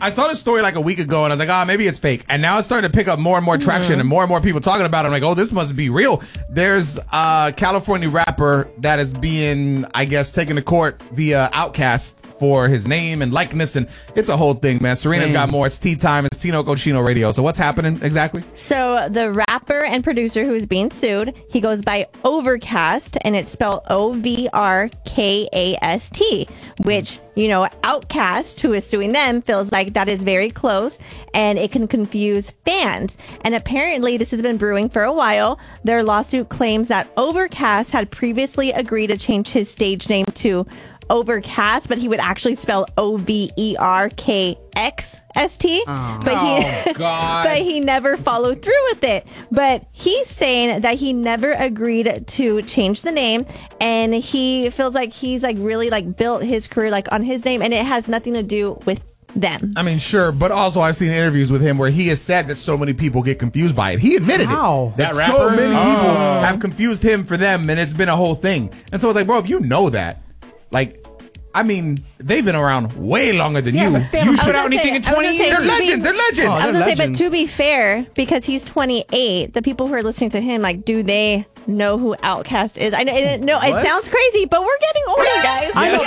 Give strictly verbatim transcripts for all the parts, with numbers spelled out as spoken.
I saw this story like a week ago, and I was like, ah, oh, maybe it's fake. And now it's starting to pick up more and more traction, mm-hmm. and more and more people talking about it. I'm like, oh, this must be real. There's a California rapper that is being, I guess, taken to court via Outkast for his name and likeness, and it's a whole thing, man. Serena's got more. It's tea time. It's Tino Cochino Radio. So what's happening exactly? So the rapper and producer who is being sued, he goes by Overcast, and it's spelled O V R K A S T, which, you know, Outkast, who is suing them, feels like that is very close, and it can confuse fans. And apparently this has been brewing for a while. Their lawsuit claims that Overcast had previously agreed to change his stage name to Overcast, but he would actually spell O V E R K X S T. Oh, but he, oh God. but he never followed through with it. But he's saying that he never agreed to change the name, and he feels like he's like really like built his career like on his name, and it has nothing to do with them. I mean, sure, but also I've seen interviews with him where he has said that so many people get confused by it. He admitted How? it. That, That so rapper? many Oh. people have confused him for them, and it's been a whole thing. And so it's like, bro, if you know that, like, I mean, they've been around way longer than Yeah, you. but they You haven't should put out gonna anything say- in I was twenty gonna say, years. They're to be- legends. They're legends. Oh, I was they're gonna say, but legends. to be fair, because he's twenty-eight, the people who are listening to him, like, do they know who Outkast is? I know, it, no, it What? sounds crazy, but we're getting older, guys. I know,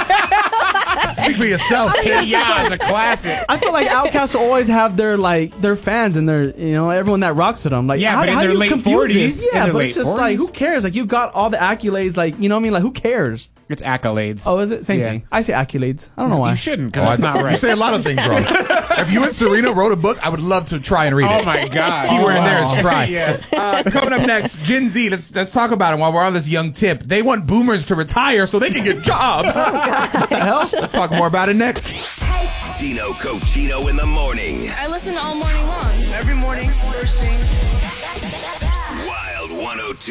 but it's just, Speak for yourself. Yeah, it's a classic. I feel like Outkast will always have their like their fans and their you know everyone that rocks with them. Like Yeah, how, but in how their do you late confuse forties, this? Yeah, in their but late it's just like forties. who cares? Like you got all the accolades. Like you know what I mean? Like who cares? It's accolades. Oh, is it same Yeah. thing? I say accolades. I don't know why. You shouldn't, because Oh, that's I- not right. You say a lot of things wrong. If you and Serena wrote a book, I would love to try and read it. Oh my God! Keyword in there is Oh, try. Yeah. Uh, coming up next, Gen Z. Let's let's talk about it while we're on this young tip. They want boomers to retire so they can get jobs. Let's talk more about it next. Tino Cochino in the morning. I listen all morning long. Every morning, first thing.